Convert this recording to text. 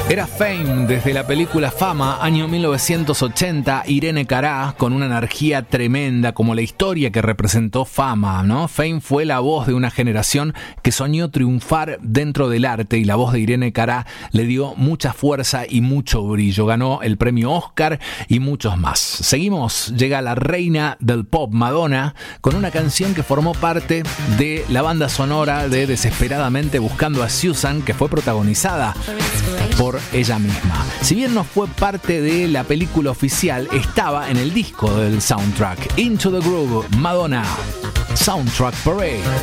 Era Fame desde la película Fama, año 1980, Irene Cara, con una energía tremenda, como la historia que representó Fama, ¿no? Fame fue la voz de una generación que soñó triunfar dentro del arte y la voz de Irene Cara le dio mucha fuerza y mucho brillo. Ganó el premio Oscar y muchos más. Seguimos, llega la reina del pop, Madonna, con una canción que formó parte de la banda sonora de Desesperadamente Buscando a Susan, que fue protagonizada por ella misma. Si bien no fue parte de la película oficial, estaba en el disco del soundtrack. Into the Groove, Madonna, Soundtrack Parade.